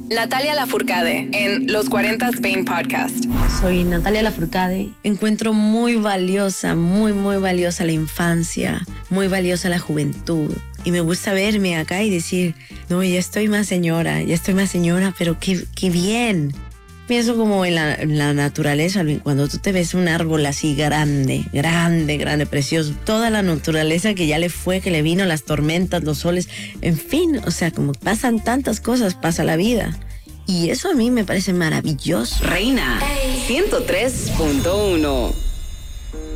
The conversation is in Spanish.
Natalia Lafourcade en Los 40 Spain Podcast. Soy Natalia Lafourcade. Encuentro muy valiosa la infancia, muy valiosa la juventud. Y me gusta verme acá y decir, no, ya estoy más señora, pero qué bien. Pienso como en la naturaleza, cuando tú te ves un árbol así grande, precioso, toda la naturaleza que ya le fue, que le vino las tormentas, los soles, en fin, o sea, como pasan tantas cosas, pasa la vida. Y eso a mí me parece maravilloso. Reina 103.1